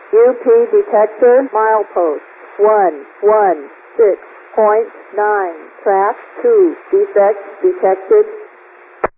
UP detector milepost 116.9. Track 2. Defect detected.